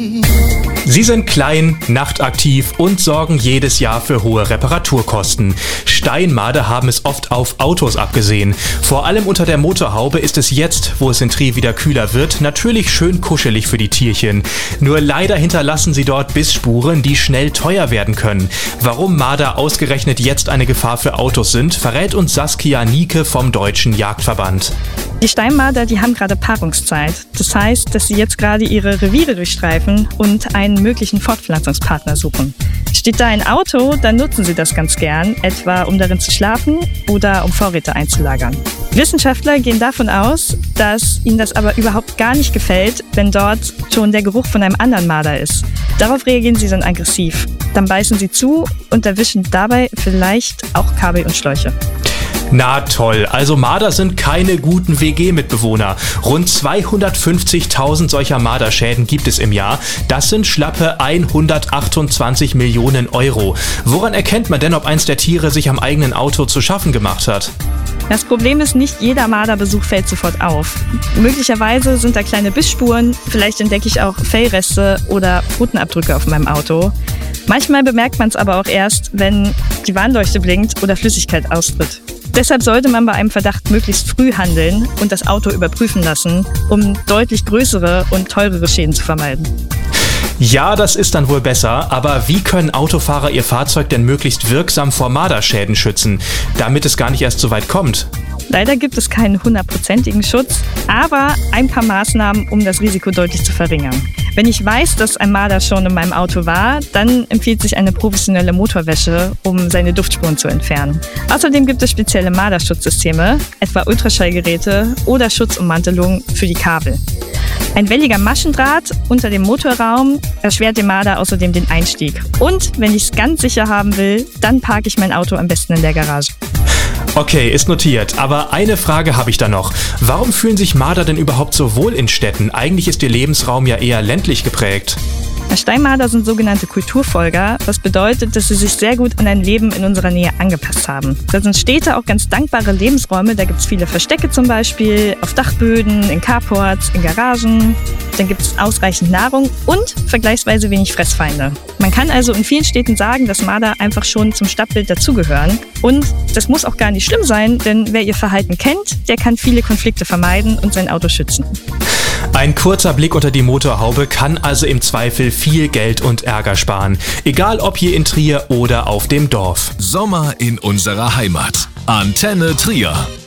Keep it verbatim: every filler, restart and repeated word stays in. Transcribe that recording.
Sie sind klein, nachtaktiv und sorgen jedes Jahr für hohe Reparaturkosten. Steinmarder haben es oft auf Autos abgesehen. Vor allem unter der Motorhaube ist es jetzt, wo es in Trier wieder kühler wird, natürlich schön kuschelig für die Tierchen. Nur leider hinterlassen sie dort Bissspuren, die schnell teuer werden können. Warum Marder ausgerechnet jetzt eine Gefahr für Autos sind, verrät uns Saskia Nieke vom Deutschen Jagdverband. Die Steinmarder, die haben gerade Paarungszeit. Das heißt, dass sie jetzt gerade ihre Reviere durchstreifen und einen möglichen Fortpflanzungspartner suchen. Steht da ein Auto, dann nutzen sie das ganz gern, etwa um darin zu schlafen oder um Vorräte einzulagern. Wissenschaftler gehen davon aus, dass ihnen das aber überhaupt gar nicht gefällt, wenn dort schon der Geruch von einem anderen Marder ist. Darauf reagieren sie dann aggressiv. Dann beißen sie zu und erwischen dabei vielleicht auch Kabel und Schläuche. Na toll, also Marder sind keine guten W G-Mitbewohner. Rund zweihundertfünfzigtausend solcher Marderschäden gibt es im Jahr. Das sind schlappe hundertachtundzwanzig Millionen Euro. Woran erkennt man denn, ob eins der Tiere sich am eigenen Auto zu schaffen gemacht hat? Das Problem ist, nicht jeder Marderbesuch fällt sofort auf. Möglicherweise sind da kleine Bissspuren, vielleicht entdecke ich auch Fellreste oder Pfotenabdrücke auf meinem Auto. Manchmal bemerkt man es aber auch erst, wenn die Warnleuchte blinkt oder Flüssigkeit austritt. Deshalb sollte man bei einem Verdacht möglichst früh handeln und das Auto überprüfen lassen, um deutlich größere und teurere Schäden zu vermeiden. Ja, das ist dann wohl besser, aber wie können Autofahrer ihr Fahrzeug denn möglichst wirksam vor Marderschäden schützen, damit es gar nicht erst so weit kommt? Leider gibt es keinen hundertprozentigen Schutz, aber ein paar Maßnahmen, um das Risiko deutlich zu verringern. Wenn ich weiß, dass ein Marder schon in meinem Auto war, dann empfiehlt sich eine professionelle Motorwäsche, um seine Duftspuren zu entfernen. Außerdem gibt es spezielle Marderschutzsysteme, etwa Ultraschallgeräte oder Schutzummantelungen für die Kabel. Ein welliger Maschendraht unter dem Motorraum erschwert dem Marder außerdem den Einstieg. Und wenn ich es ganz sicher haben will, dann parke ich mein Auto am besten in der Garage. Okay, ist notiert. Aber eine Frage habe ich da noch. Warum fühlen sich Marder denn überhaupt so wohl in Städten? Eigentlich ist ihr Lebensraum ja eher ländlich geprägt. Steinmarder sind sogenannte Kulturfolger, was bedeutet, dass sie sich sehr gut an ein Leben in unserer Nähe angepasst haben. Da sind Städte auch ganz dankbare Lebensräume, da gibt es viele Verstecke zum Beispiel, auf Dachböden, in Carports, in Garagen. Dann gibt es ausreichend Nahrung und vergleichsweise wenig Fressfeinde. Man kann also in vielen Städten sagen, dass Marder einfach schon zum Stadtbild dazugehören. Und das muss auch gar nicht schlimm sein, denn wer ihr Verhalten kennt, der kann viele Konflikte vermeiden und sein Auto schützen. Ein kurzer Blick unter die Motorhaube kann also im Zweifel viel Geld und Ärger sparen. Egal ob hier in Trier oder auf dem Dorf. Sommer in unserer Heimat. Antenne Trier.